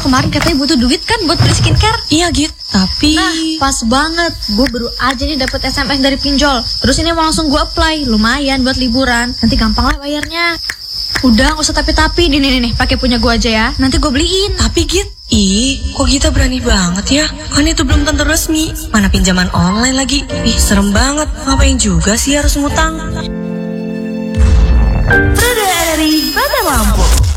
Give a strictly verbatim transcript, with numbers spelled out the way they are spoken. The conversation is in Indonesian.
kemarin katanya butuh duit kan buat beli skincare. Iya Git, tapi... Nah, pas banget. Gue baru aja nih dapet S M S dari pinjol. Terus ini mau langsung gue apply. Lumayan buat liburan. Nanti gampang lah bayarnya. Udah, gak usah tapi-tapi. Nih, nih, nih, pakai punya gue aja ya. Nanti gue beliin. Tapi Git, ih, kok kita berani banget ya? Kan itu belum tentu resmi. Mana pinjaman online lagi. Ih, serem banget. Ngapain juga sih harus ngutang? Dari Badan Lampu.